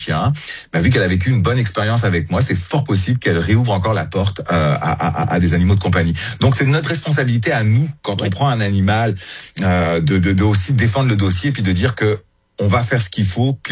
chien, vu qu'elle a vécu une bonne expérience avec moi, c'est fort possible qu'elle réouvre encore la porte à des animaux de compagnie. Donc c'est notre responsabilité à nous, quand on prend un animal, de aussi défendre le dossier, puis de dire que on va faire ce qu'il faut, puis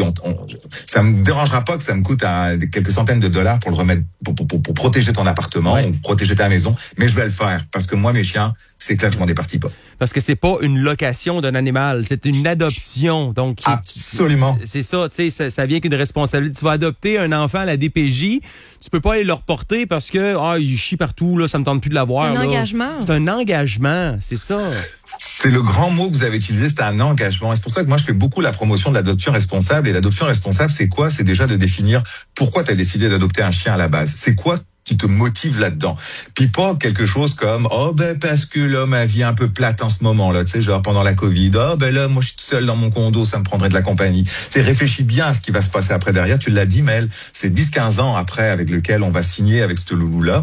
ça me dérangera pas que ça me coûte quelques centaines de dollars pour le remettre, pour protéger ton appartement, ou protéger ta maison, mais je vais le faire, parce que moi, mes chiens, c'est clair que je m'en départis pas. Parce que c'est pas une location d'un animal, c'est une adoption. Donc absolument. C'est ça, tu sais, ça vient qu'une responsabilité. Tu vas adopter un enfant à la DPJ, tu peux pas aller le reporter parce que il chie partout, là, ça me tente plus de l'avoir. C'est un engagement. C'est un engagement, c'est ça. C'est le grand mot que vous avez utilisé, c'est un engagement. Et c'est pour ça que moi, je fais beaucoup la promotion de l'adoption responsable. Et l'adoption responsable, c'est quoi? C'est déjà de définir pourquoi tu as décidé d'adopter un chien à la base. C'est quoi qui te motive là-dedans? Puis pas quelque chose comme parce que là ma vie est un peu plate en ce moment là, tu sais, genre pendant la Covid. Là moi je suis tout seul dans mon condo, ça me prendrait de la compagnie. C'est réfléchis bien à ce qui va se passer après derrière. Tu l'as dit, Mel, c'est 10-15 ans après avec lequel on va signer avec ce loulou là.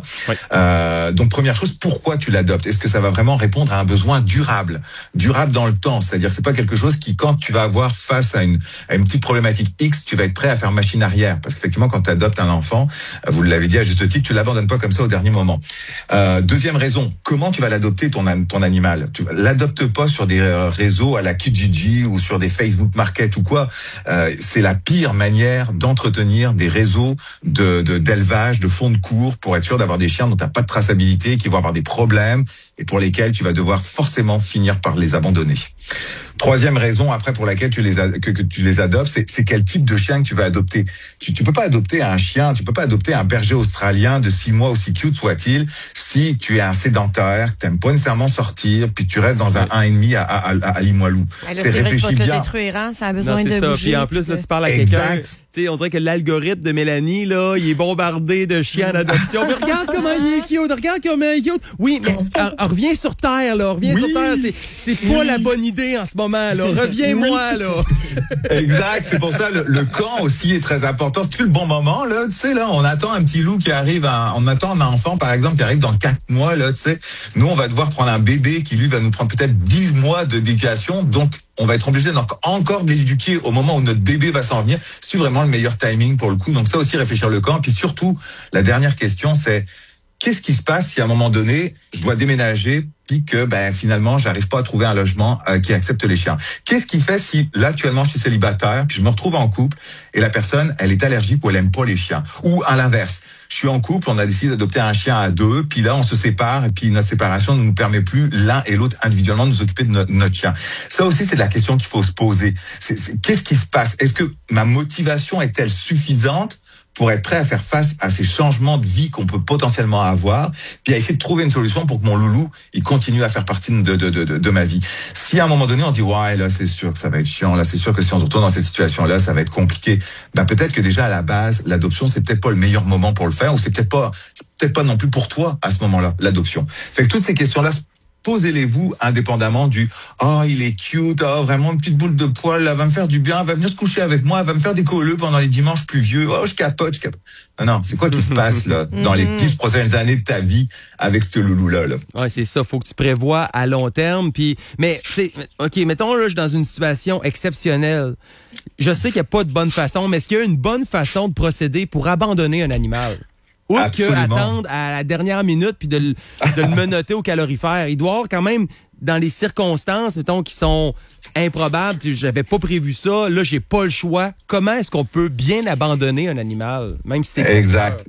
Donc première chose, pourquoi tu l'adoptes? Est-ce que ça va vraiment répondre à un besoin durable dans le temps? C'est-à-dire c'est pas quelque chose qui, quand tu vas avoir face à une petite problématique X, tu vas être prêt à faire machine arrière, parce qu'effectivement quand tu adoptes un enfant, vous l'avez dit à juste titre, tu l'abandonnes pas comme ça au dernier moment. Deuxième raison, comment tu vas l'adopter ton animal? Tu l'adoptes pas sur des réseaux à la Kijiji ou sur des Facebook Market ou quoi. C'est la pire manière d'entretenir des réseaux d'élevage, de fonds de cours, pour être sûr d'avoir des chiens dont t'as pas de traçabilité, qui vont avoir des problèmes et pour lesquels tu vas devoir forcément finir par les abandonner. Troisième raison après pour laquelle tu les adoptes, c'est quel type de chien que tu vas adopter. Tu peux pas adopter un chien, tu peux pas adopter un berger australien de 6 mois, aussi cute soit-il, si tu es un sédentaire, t'aimes pas nécessairement sortir, puis tu restes dans un 1,5 à Limoilou. C'est vrai que pas te détruire, hein? Ça a besoin de bouger. Puis en plus, là, tu parles à quelqu'un. Tu sais, on dirait que l'algorithme de Mélanie, là, il est bombardé de chiens d'adoption. Mais regarde comment il est cute, regarde comment il est cute. Oui, mais reviens sur Terre, là, reviens sur Terre. C'est pas la bonne idée en ce moment, là. Reviens-moi, là. Exact, c'est pour ça le camp aussi est très important. C'est le bon moment, là, tu sais, là, on attend un petit loup qui arrive, on attend un enfant, par exemple, qui arrive dans 4 mois, là, tu sais. Nous, on va devoir prendre un bébé qui, lui, va nous prendre peut-être 10 mois de d'éducation, donc on va être obligé encore de l'éduquer au moment où notre bébé va s'en venir. C'est vraiment le meilleur timing pour le coup. Donc ça aussi, réfléchir le camp. Puis surtout, la dernière question, c'est qu'est-ce qui se passe si à un moment donné, je dois déménager puis que finalement, j'arrive pas à trouver un logement qui accepte les chiens. Qu'est-ce qui fait si là actuellement je suis célibataire, puis je me retrouve en couple et la personne, elle est allergique ou elle aime pas les chiens, ou à l'inverse. Je suis en couple, on a décidé d'adopter un chien à 2, puis là on se sépare et puis notre séparation ne nous permet plus l'un et l'autre individuellement de nous occuper de notre chien. Ça aussi c'est de la question qu'il faut se poser. Qu'est-ce qui se passe? Est-ce que ma motivation est-elle suffisante pour être prêt à faire face à ces changements de vie qu'on peut potentiellement avoir, puis à essayer de trouver une solution pour que mon loulou, il continue à faire partie de ma vie. Si à un moment donné, on se dit, ouais, là, c'est sûr que ça va être chiant, là, c'est sûr que si on se retrouve dans cette situation-là, ça va être compliqué, peut-être que déjà, à la base, l'adoption, c'est peut-être pas le meilleur moment pour le faire, ou c'est peut-être pas non plus pour toi, à ce moment-là, l'adoption. Fait que toutes ces questions-là, posez-les-vous indépendamment du il est cute, vraiment une petite boule de poil, elle va me faire du bien, elle va venir se coucher avec moi, elle va me faire des colleux pendant les dimanches pluvieux, je capote. Non, c'est quoi qui se passe là dans les 10 prochaines années de ta vie avec ce loulou-là? Ouais, c'est ça, faut que tu prévois à long terme. Puis, mais, OK, mettons là, je suis dans une situation exceptionnelle. Je sais qu'il n'y a pas de bonne façon, mais est-ce qu'il y a une bonne façon de procéder pour abandonner un animal? Ou attendre à la dernière minute puis de le menotter au calorifère. Il doit y avoir quand même, dans les circonstances, mettons, qui sont improbables, j'avais pas prévu ça, là, j'ai pas le choix. Comment est-ce qu'on peut bien abandonner un animal, même si c'est... Exact.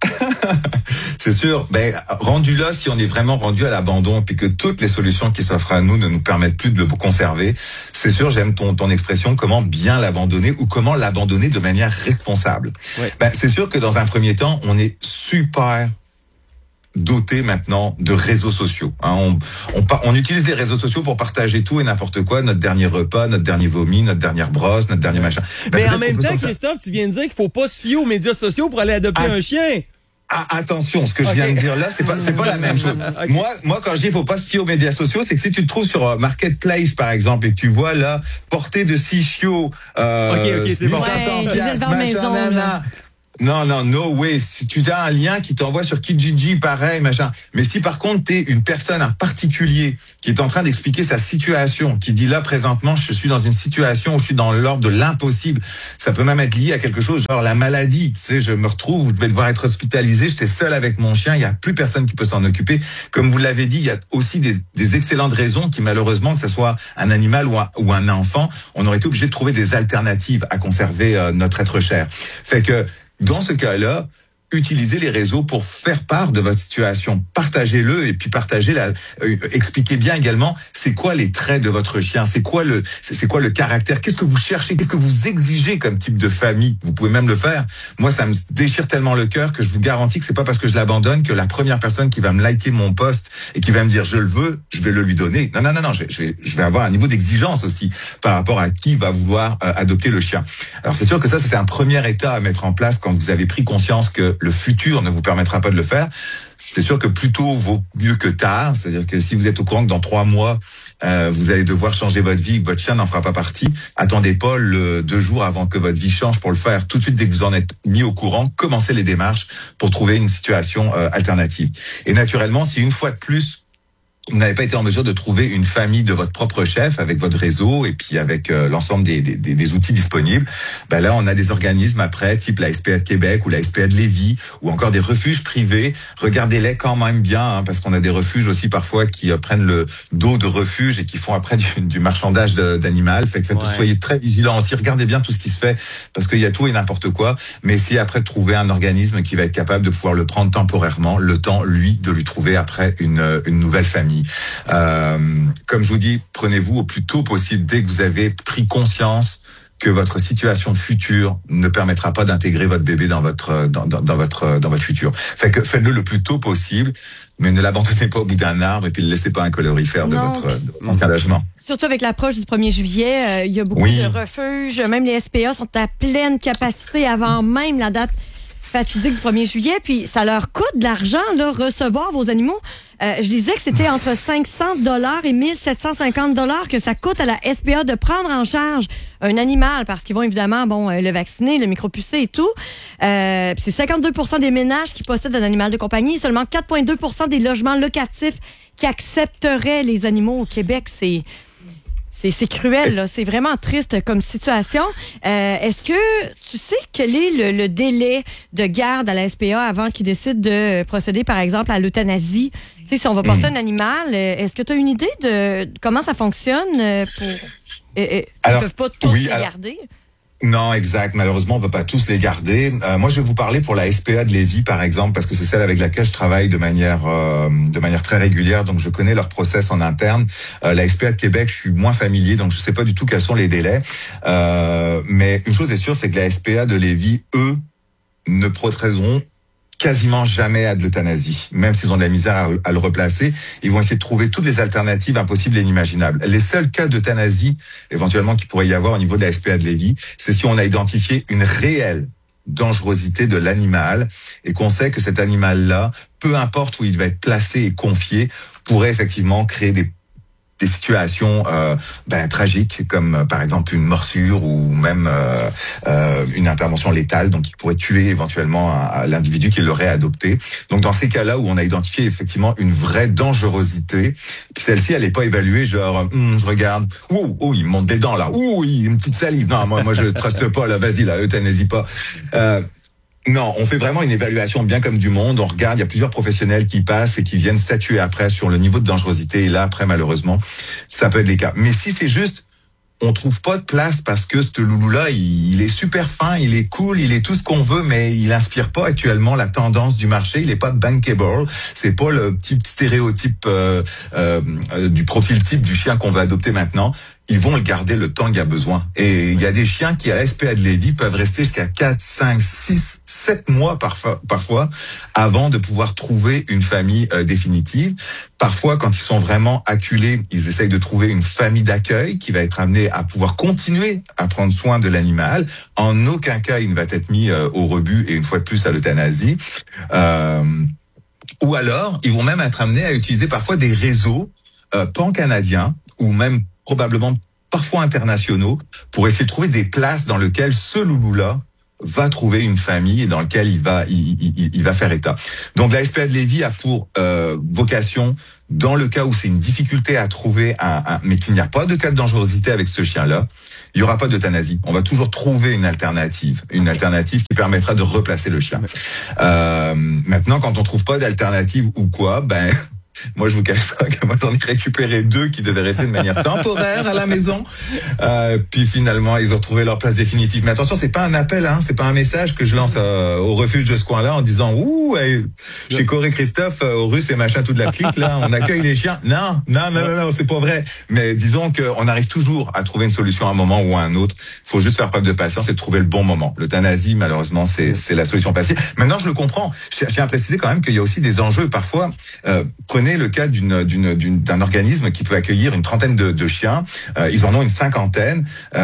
C'est sûr. Rendu là, si on est vraiment rendu à l'abandon, puis que toutes les solutions qui s'offrent à nous ne nous permettent plus de le conserver, c'est sûr, j'aime ton expression, comment bien l'abandonner ou comment l'abandonner de manière responsable. Ouais. C'est sûr que dans un premier temps, on est super doté maintenant de réseaux sociaux. On utilise les réseaux sociaux pour partager tout et n'importe quoi, notre dernier repas, notre dernier vomi, notre dernière brosse, notre dernier machin. Mais en même temps, Christophe, tu viens de dire qu'il faut pas se fier aux médias sociaux pour aller adopter un chien. Attention, ce que je viens de dire là, c'est pas la même chose. Okay. Moi, quand je dis faut pas se fier aux médias sociaux, c'est que si tu te trouves sur Marketplace, par exemple, et que tu vois là, portée de 6 chiots, c'est bon. 500 piastres, machin, Non, no way. Si tu as un lien qui t'envoie sur Kijiji, pareil, machin. Mais si par contre t'es une personne, un particulier, qui est en train d'expliquer sa situation, qui dit là présentement, je suis dans une situation où je suis dans l'ordre de l'impossible. Ça peut même être lié à quelque chose, genre la maladie. Tu sais, je me retrouve, je vais devoir être hospitalisé, j'étais seul avec mon chien, il y a plus personne qui peut s'en occuper. Comme vous l'avez dit, il y a aussi des excellentes raisons qui malheureusement, que ce soit un animal ou un enfant, on aurait été obligé de trouver des alternatives à conserver notre être cher. Fait que dans ce cas-là, utilisez les réseaux pour faire part de votre situation. Partagez-le et puis expliquez bien également c'est quoi les traits de votre chien, c'est quoi le caractère, qu'est-ce que vous cherchez, qu'est-ce que vous exigez comme type de famille. Vous pouvez même le faire. Moi, ça me déchire tellement le cœur que je vous garantis que c'est pas parce que je l'abandonne que la première personne qui va me liker mon post et qui va me dire je le veux, je vais le lui donner. Non, je vais avoir un niveau d'exigence aussi par rapport à qui va vouloir adopter le chien. Alors c'est sûr que ça c'est un premier état à mettre en place quand vous avez pris conscience que le futur ne vous permettra pas de le faire. C'est sûr que plus tôt vaut mieux que tard. C'est-à-dire que si vous êtes au courant que dans 3 mois, vous allez devoir changer votre vie, que votre chien n'en fera pas partie, attendez pas 2 jours avant que votre vie change pour le faire. Tout de suite, dès que vous en êtes mis au courant, commencez les démarches pour trouver une situation alternative. Et naturellement, si une fois de plus, vous n'avez pas été en mesure de trouver une famille de votre propre chef avec votre réseau et puis avec l'ensemble des outils disponibles, ben là, on a des organismes après, type la SPA de Québec ou la SPA de Lévis ou encore des refuges privés. Regardez-les quand même bien, parce qu'on a des refuges aussi parfois qui prennent le dos de refuge et qui font après du marchandage d'animal. Fait que soyez très vigilants aussi. Regardez bien tout ce qui se fait parce qu'il y a tout et n'importe quoi. Mais essayez après de trouver un organisme qui va être capable de pouvoir le prendre temporairement, le temps, lui, de lui trouver après une nouvelle famille. Comme je vous dis, prenez-vous au plus tôt possible dès que vous avez pris conscience que votre situation future ne permettra pas d'intégrer votre bébé dans votre futur. Fait que faites-le le plus tôt possible, mais ne l'abandonnez pas au bout d'un arbre et puis ne laissez pas un colorifère de votre ancien logement. Surtout avec l'approche du 1er juillet, il y a beaucoup de refuges, même les SPA sont à pleine capacité avant même la date fatidique du 1er juillet, puis ça leur coûte de l'argent là recevoir vos animaux. Je disais que c'était entre 500$ et 1750$ que ça coûte à la SPA de prendre en charge un animal parce qu'ils vont évidemment le vacciner, le micropucer et tout. C'est 52% des ménages qui possèdent un animal de compagnie, seulement 4,2% des logements locatifs qui accepteraient les animaux au Québec. C'est cruel, là. C'est vraiment triste comme situation. Est-ce que tu sais quel est le délai de garde à la SPA avant qu'ils décident de procéder, par exemple, à l'euthanasie? Tu sais, si on va porter un animal, est-ce que tu as une idée de comment ça fonctionne ils ne peuvent pas tous les garder? Non, exact. Malheureusement, on ne peut pas tous les garder. Moi, je vais vous parler pour la SPA de Lévis, par exemple, parce que c'est celle avec laquelle je travaille de manière très régulière. Donc, je connais leur process en interne. La SPA de Québec, je suis moins familier, donc je ne sais pas du tout quels sont les délais. Mais une chose est sûre, c'est que la SPA de Lévis, eux, ne procéderont quasiment jamais à de l'euthanasie. Même s'ils ont de la misère à le replacer, ils vont essayer de trouver toutes les alternatives impossibles et inimaginables. Les seuls cas d'euthanasie, éventuellement, qu'il pourrait y avoir au niveau de la SPA de Lévis, c'est si on a identifié une réelle dangerosité de l'animal et qu'on sait que cet animal-là, peu importe où il va être placé et confié, pourrait effectivement créer des situations tragiques comme par exemple une morsure ou même une intervention létale, donc qui pourrait tuer éventuellement l'individu qui l'aurait adopté. Donc dans ces cas-là où on a identifié effectivement une vraie dangerosité, puis celle-ci elle n'est pas évaluée genre je regarde, il me monte des dents là, une petite salive, non moi je truste pas là, vas-y là, euthanasie pas. Non, on fait vraiment une évaluation bien comme du monde. On regarde, il y a plusieurs professionnels qui passent et qui viennent statuer après sur le niveau de dangerosité. Et là, après, malheureusement, ça peut être les cas. Mais si c'est juste, on trouve pas de place parce que ce loulou-là, il est super fin, il est cool, il est tout ce qu'on veut, mais il inspire pas actuellement la tendance du marché. Il est pas bankable. C'est pas le petit stéréotype du profil type du chien qu'on va adopter maintenant. Ils vont le garder le temps qu'il y a besoin. Et il y a des chiens qui, à la SPA de Lévis, peuvent rester jusqu'à 4, 5, 6, 7 mois parfois avant de pouvoir trouver une famille définitive. Parfois, quand ils sont vraiment acculés, ils essayent de trouver une famille d'accueil qui va être amenée à pouvoir continuer à prendre soin de l'animal. En aucun cas, il ne va être mis au rebut et une fois de plus à l'euthanasie. Ou alors, ils vont même être amenés à utiliser parfois des réseaux pan-canadiens ou même probablement parfois internationaux, pour essayer de trouver des places dans lesquelles ce loulou-là va trouver une famille dans laquelle il va faire état. Donc la SPA de Lévis a pour vocation, dans le cas où c'est une difficulté à trouver mais qu'il n'y a pas de cas de dangerosité avec ce chien-là, il y aura pas d'euthanasie. On va toujours trouver une alternative qui permettra de replacer le chien. Maintenant, quand on trouve pas d'alternative ou quoi, moi, je vous cache pas que moi, j'en ai récupéré 2 qui devaient rester de manière temporaire à la maison. Puis finalement, ils ont retrouvé leur place définitive. Mais attention, c'est pas un appel, hein, c'est pas un message que je lance au refuge de ce coin-là en disant chez Corée Christophe, au Russe et machin, toute la clique là, on accueille les chiens. Non, c'est pas vrai. Mais disons qu'on arrive toujours à trouver une solution à un moment ou à un autre. Il faut juste faire preuve de patience et trouver le bon moment. L'euthanasie, malheureusement, c'est la solution passive. Maintenant, je le comprends. Je tiens à préciser quand même qu'il y a aussi des enjeux parfois. Prenez le cas d'un organisme qui peut accueillir une trentaine de chiens. Ils en ont une 50aine.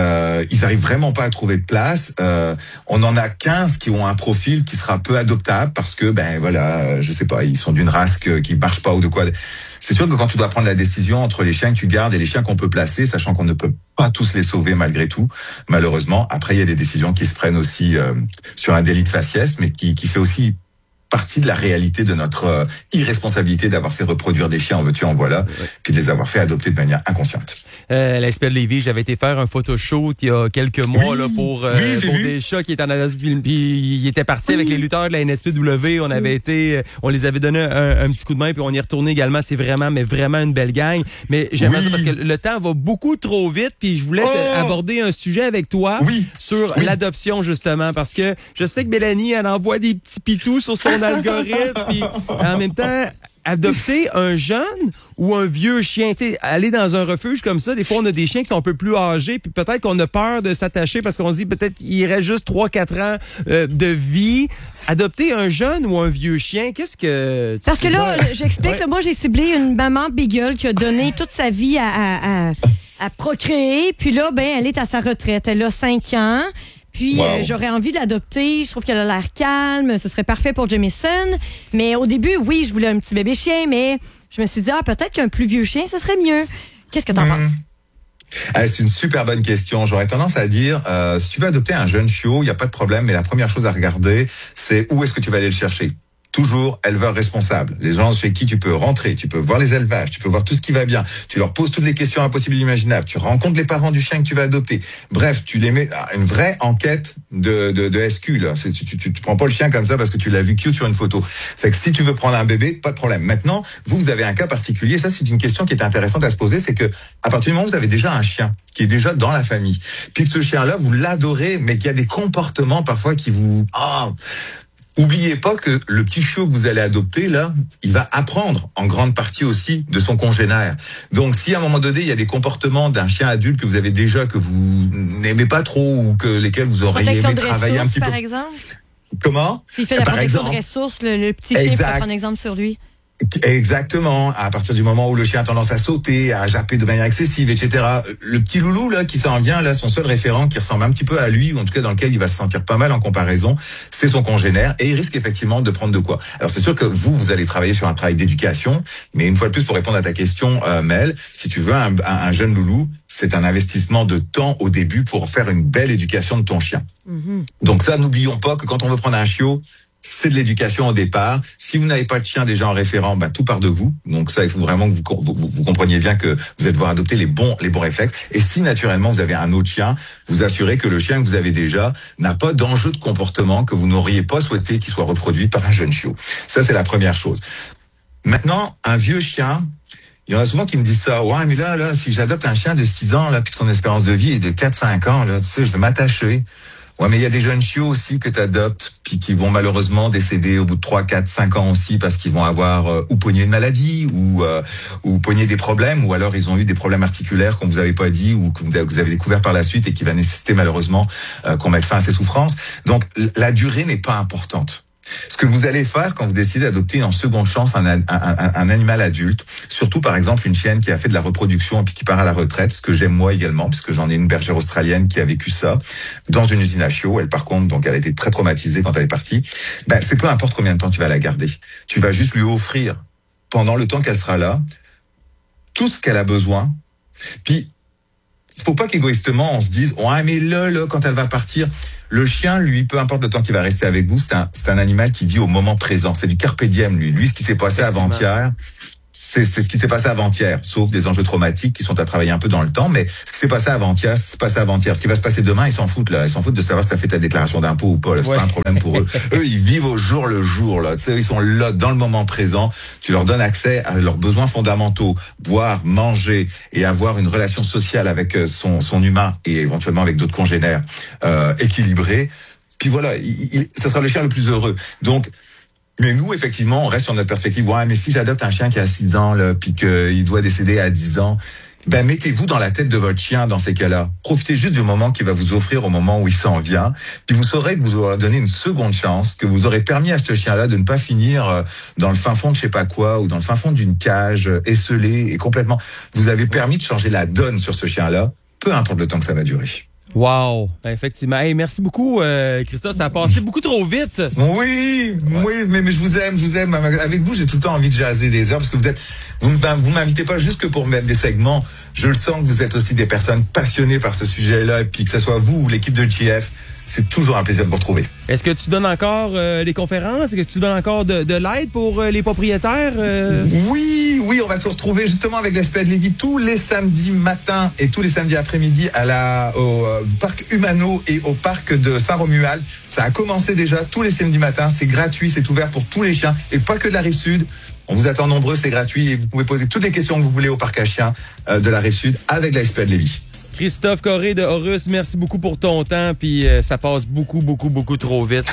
Ils arrivent vraiment pas à trouver de place. On en a 15 qui ont un profil qui sera peu adoptable parce que, je sais pas, ils sont d'une race qui marche pas ou de quoi. C'est sûr que quand tu dois prendre la décision entre les chiens que tu gardes et les chiens qu'on peut placer, sachant qu'on ne peut pas tous les sauver malgré tout, malheureusement, après il y a des décisions qui se prennent aussi sur un délit de faciès, mais qui fait aussi partie de la réalité de notre irresponsabilité d'avoir fait reproduire des chiens en veux-tu en voilà, puis de les avoir fait adopter de manière inconsciente. La SPA de Lévis, j'avais été faire un photoshoot il y a quelques mois là pour des chats qui étaient en adoption, puis ils étaient partis avec les lutteurs de la NSPW. On les avait donné un petit coup de main, puis on y est retourné également. C'est vraiment une belle gang. Mais j'aimerais ça parce que le temps va beaucoup trop vite, puis je voulais aborder un sujet avec toi sur l'adoption justement, parce que je sais que Mélanie, elle envoie des petits pitous sur son algorithme, puis en même temps, adopter un jeune ou un vieux chien, tu sais, aller dans un refuge comme ça, des fois on a des chiens qui sont un peu plus âgés, puis peut-être qu'on a peur de s'attacher parce qu'on se dit peut-être qu'il reste juste 3-4 ans de vie. Adopter un jeune ou un vieux chien, qu'est-ce que tu Parce que là, j'explique, là, moi j'ai ciblé une maman Beagle qui a donné toute sa vie à procréer, puis là, elle est à sa retraite, elle a 5 ans. Puis, j'aurais envie de l'adopter. Je trouve qu'elle a l'air calme. Ce serait parfait pour Jameson. Mais au début, oui, je voulais un petit bébé chien, mais je me suis dit, peut-être qu'un plus vieux chien, ce serait mieux. Qu'est-ce que t'en penses? C'est une super bonne question. J'aurais tendance à dire, si tu veux adopter un jeune chiot, il n'y a pas de problème, mais la première chose à regarder, c'est où est-ce que tu vas aller le chercher. Toujours éleveur responsable. Les gens chez qui tu peux rentrer, tu peux voir les élevages, tu peux voir tout ce qui va bien. Tu leur poses toutes les questions impossibles et imaginables. Tu rencontres les parents du chien que tu vas adopter. Bref, tu les mets une vraie enquête de SQ, là. Tu prends pas le chien comme ça parce que tu l'as vu cute sur une photo. Fait que si tu veux prendre un bébé, pas de problème. Maintenant, vous avez un cas particulier. Ça, c'est une question qui est intéressante à se poser. C'est que, à partir du moment où vous avez déjà un chien qui est déjà dans la famille, puis que ce chien-là, vous l'adorez, mais qu'il y a des comportements parfois qui vous, oubliez pas que le petit chiot que vous allez adopter, là, il va apprendre en grande partie aussi de son congénère. Donc, si à un moment donné, il y a des comportements d'un chien adulte que vous avez déjà, que vous n'aimez pas trop ou que lesquels vous auriez aimé travailler un petit peu. Par exemple? Comment? S'il fait la protection de ressources, le petit chien peut prendre exemple sur lui. Exactement. À partir du moment où le chien a tendance à sauter, à japper de manière excessive, etc. Le petit loulou là qui s'en vient là, son seul référent qui ressemble un petit peu à lui, ou en tout cas dans lequel il va se sentir pas mal en comparaison, c'est son congénère, et il risque effectivement de prendre de quoi. Alors c'est sûr que vous allez travailler sur un travail d'éducation, mais une fois de plus pour répondre à ta question, Mel, si tu veux un jeune loulou, c'est un investissement de temps au début pour faire une belle éducation de ton chien. Donc ça, n'oublions pas que quand on veut prendre un chiot, c'est de l'éducation au départ. Si vous n'avez pas de chien déjà en référent, tout part de vous. Donc ça, il faut vraiment que vous compreniez bien que vous allez devoir adopter les bons réflexes. Et si naturellement vous avez un autre chien, vous assurez que le chien que vous avez déjà n'a pas d'enjeu de comportement que vous n'auriez pas souhaité qu'il soit reproduit par un jeune chiot. Ça, c'est la première chose. Maintenant, un vieux chien, il y en a souvent qui me disent ça. Ouais, mais là, si j'adopte un chien de 6 ans, là, puis que son espérance de vie est de 4-5 ans, là, tu sais, je vais m'attacher. Ouais, mais il y a des jeunes chiots aussi que tu adoptes, puis qui vont malheureusement décéder au bout de 3, 4, 5 ans aussi, parce qu'ils vont avoir ou pogné une maladie, ou pogné des problèmes, ou alors ils ont eu des problèmes articulaires qu'on vous avait pas dit, ou que vous avez découvert par la suite, et qui va nécessiter malheureusement qu'on mette fin à ces souffrances. Donc, la durée n'est pas importante. Ce que vous allez faire quand vous décidez d'adopter en seconde chance un animal adulte, surtout par exemple une chienne qui a fait de la reproduction et puis qui part à la retraite, ce que j'aime moi également, puisque j'en ai une bergère australienne qui a vécu ça dans une usine à chiots. Elle par contre, donc elle a été très traumatisée quand elle est partie. C'est peu importe combien de temps tu vas la garder. Tu vas juste lui offrir pendant le temps qu'elle sera là tout ce qu'elle a besoin. Puis faut pas qu'égoïstement on se dise ouais mais là quand elle va partir, le chien lui peu importe le temps qu'il va rester avec vous, c'est un animal qui vit au moment présent, c'est du carpe diem lui ce qui s'est passé avant-hier. C'est ce qui s'est passé avant-hier, sauf des enjeux traumatiques qui sont à travailler un peu dans le temps, mais ce qui s'est passé avant-hier, c'est passé avant-hier. Ce qui va se passer demain, ils s'en foutent là. Ils s'en foutent de savoir si t'as fait ta déclaration d'impôt ou pas. Là. C'est pas un problème pour eux. Eux, ils vivent au jour le jour là. Tu sais, ils sont là dans le moment présent. Tu leur donnes accès à leurs besoins fondamentaux, boire, manger et avoir une relation sociale avec son humain et éventuellement avec d'autres congénères équilibrés. Puis voilà, ça sera le chien le plus heureux. Donc mais nous, effectivement, on reste sur notre perspective. Ouais, mais si j'adopte un chien qui a 6 ans, là, puis qu'il doit décéder à 10 ans, ben, mettez-vous dans la tête de votre chien dans ces cas-là. Profitez juste du moment qu'il va vous offrir au moment où il s'en vient. Puis vous saurez que vous aurez donné une seconde chance, que vous aurez permis à ce chien-là de ne pas finir dans le fin fond de je sais pas quoi, ou dans le fin fond d'une cage, esselé et complètement. Vous avez permis de changer la donne sur ce chien-là, peu importe le temps que ça va durer. Wow, effectivement. Hey, merci beaucoup, Christophe. Ça a passé beaucoup trop vite. Oui, mais je vous aime. Avec vous, j'ai tout le temps envie de jaser des heures parce que vous m'invitez pas juste que pour mettre des segments. Je le sens que vous êtes aussi des personnes passionnées par ce sujet-là et puis que ce soit vous ou l'équipe de GF, c'est toujours un plaisir de vous retrouver. Est-ce que tu donnes encore des conférences? Est-ce que tu donnes encore de l'aide pour les propriétaires? Oui, on va se retrouver justement avec l'Espède Lévis tous les samedis matins et tous les samedis après-midi au parc Humano et au parc de Saint-Romuald. Ça a commencé déjà tous les samedis matins. C'est gratuit, c'est ouvert pour tous les chiens et pas que de la Rive-Sud. On vous attend nombreux, c'est gratuit et vous pouvez poser toutes les questions que vous voulez au parc à chiens de la Rive-Sud avec l'Espède Lévis. Christophe Corré de Horus, merci beaucoup pour ton temps, puis ça passe beaucoup trop vite.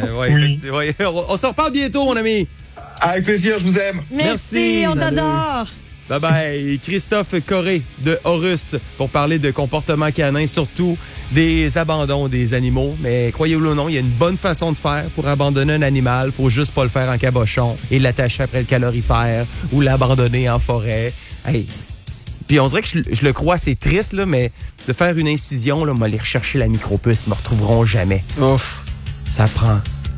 Oui. On se reparle bientôt, mon ami. Avec plaisir, je vous aime. Merci, on t'adore. Bye bye. Christophe Corré de Horus pour parler de comportement canin, surtout des abandons des animaux. Mais croyez-le ou non, il y a une bonne façon de faire pour abandonner un animal. Faut juste pas le faire en cabochon et l'attacher après le calorifère ou l'abandonner en forêt. Hey. Puis on dirait que je le crois, c'est triste, là, mais de faire une incision, là, on va aller rechercher la micropuce, ils me retrouveront jamais. Ouf. Ça prend...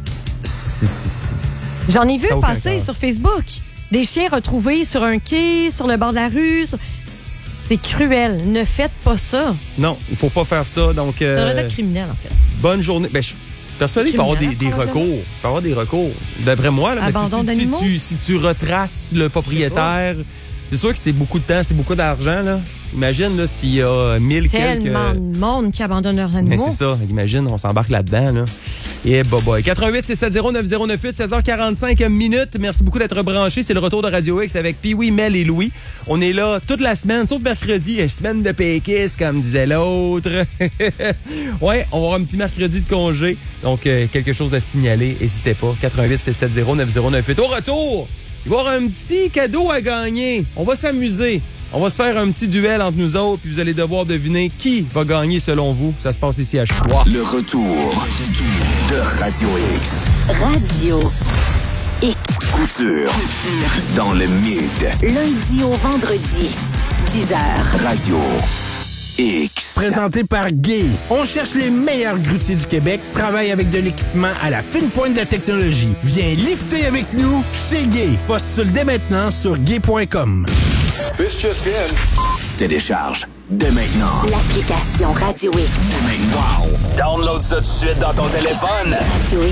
J'en ai vu passer sur Facebook. Des chiens retrouvés sur un quai, sur le bord de la rue. C'est cruel. Ne faites pas ça. Non, il faut pas faire ça. Donc, ça devrait être criminel, en fait. Bonne journée. Ben, je suis persuadé qu'il va y avoir des recours. Il va y avoir des recours. D'après moi, là, si tu retraces le propriétaire... C'est sûr que c'est beaucoup de temps, c'est beaucoup d'argent, là. Imagine, là, s'il y a 1000 tellement de monde qui abandonne leurs animaux. Mais c'est ça. Imagine, on s'embarque là-dedans, là. Et bye-bye. 88-670-9098, 16h45 minutes. Merci beaucoup d'être branchés. C'est le retour de Radio X avec Pee-Wee, Mel et Louis. On est là toute la semaine, sauf mercredi. Semaine de péquistes, comme disait l'autre. Ouais, on va avoir un petit mercredi de congé. Donc, quelque chose à signaler. N'hésitez pas. 88-670-9098. Au retour, il va y avoir un petit cadeau à gagner. On va s'amuser. On va se faire un petit duel entre nous autres, puis vous allez devoir deviner qui va gagner selon vous. Ça se passe ici à Choix. Le retour de Radio X. Radio X. Couture. Dans le mid. Lundi au vendredi, 10h. Radio X. Présenté par Gay. On cherche les meilleurs grutiers du Québec, travaille avec de l'équipement à la fine pointe de la technologie. Viens lifter avec nous chez Gay. Postule dès maintenant sur gay.com. This just in. Télécharge dès maintenant L'application Radio X. Wow. Download ça tout de suite dans ton téléphone. Radio